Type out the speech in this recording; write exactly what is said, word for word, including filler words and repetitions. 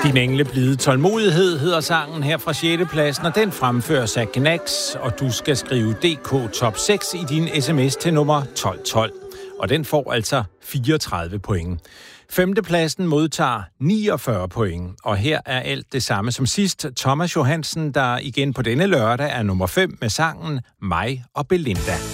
Din engleblide tålmodighed hedder sangen her fra sjette pladsen, og den fremføres af Gnax, og du skal skrive D K Top seks i din sms til nummer tolv tolv. Og den får altså fireogtredive point. Femtepladsen modtager niogfyrre point, og her er alt det samme som sidst. Thomas Johansen, der igen på denne lørdag er nummer fem med sangen Mig og Belinda.